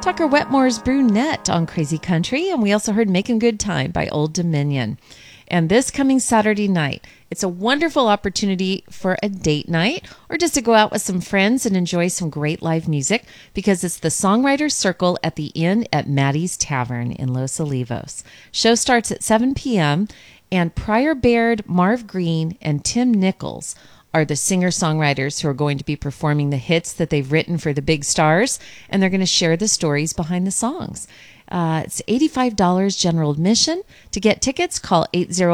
Tucker Wetmore's Brunette on Crazy Country, and we also heard Making Good Time by Old Dominion. And this coming Saturday night, it's a wonderful opportunity for a date night or just to go out with some friends and enjoy some great live music because it's the Songwriters Circle at the Inn at Maddie's Tavern in Los Olivos. Show starts at 7 p.m. and Pryor Baird, Marv Green, and Tim Nichols are the singer-songwriters who are going to be performing the hits that they've written for the big stars, and they're going to share the stories behind the songs. It's $85 general admission. To get tickets, call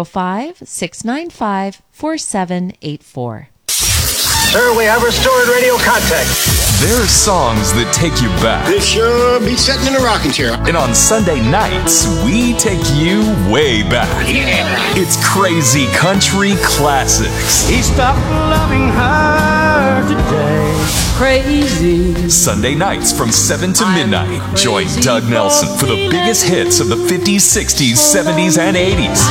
805-695-4784. Sir, we have restored radio contact. There are songs that take you back. This sure be sitting in a rocking chair. And on Sunday nights, we take you way back. Yeah. It's Crazy Country Classics. He stopped loving her today. Crazy. Sunday nights from 7 to midnight. Join Doug Nelson for the biggest hits of the 50s, 60s, 70s, and 80s.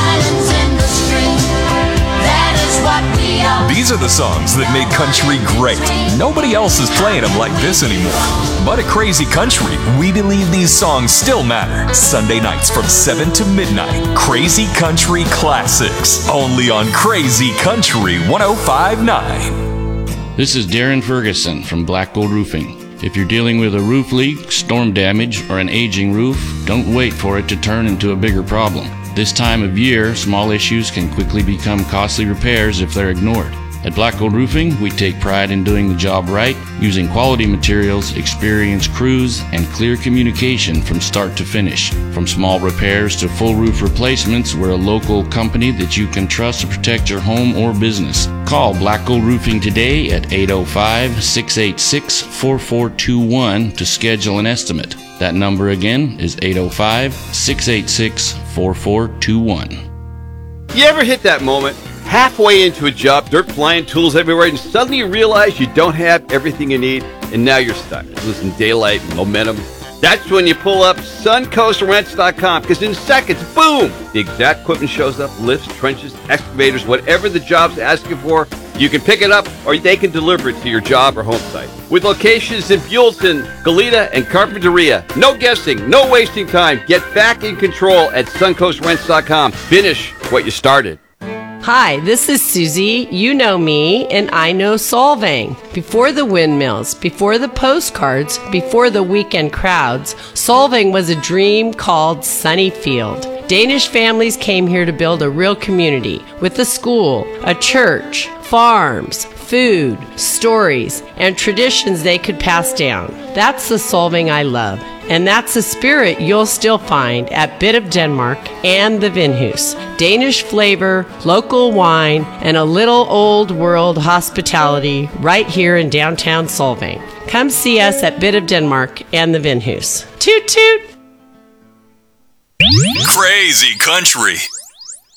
These are the songs that made country great. Nobody else is playing them like this anymore. But at Crazy Country, we believe these songs still matter. Sunday nights from 7 to midnight. Crazy Country Classics. Only on Crazy Country 105.9. This is Darren Ferguson from Black Gold Roofing. If you're dealing with a roof leak, storm damage, or an aging roof, don't wait for it to turn into a bigger problem. This time of year, small issues can quickly become costly repairs if they're ignored. At Black Gold Roofing, we take pride in doing the job right, using quality materials, experienced crews, and clear communication from start to finish. From small repairs to full roof replacements, we're a local company that you can trust to protect your home or business. Call Black Gold Roofing today at 805-686-4421 to schedule an estimate. That number again is 805-686-4421. You ever hit that moment? Halfway into a job, dirt flying, tools everywhere, and suddenly you realize you don't have everything you need, and now you're stuck, losing daylight and momentum. That's when you pull up suncoastrents.com, because in seconds, boom, the exact equipment shows up, lifts, trenches, excavators, whatever the job's asking for, you can pick it up, or they can deliver it to your job or home site. With locations in Buellton, Goleta, and Carpinteria. No guessing, no wasting time. Get back in control at suncoastrents.com. Finish what you started. Hi, this is Susie. You know me, and I know Solvang. Before the windmills, before the postcards, before the weekend crowds, Solvang was a dream called Sunnyfield. Danish families came here to build a real community with a school, a church, farms, food, stories, and traditions they could pass down. That's the Solvang I love. And that's the spirit you'll still find at Bit of Denmark and the Vinhus. Danish flavor, local wine, and a little old world hospitality right here in downtown Solvang. Come see us at Bit of Denmark and the Vinhus. Toot toot! Crazy Country.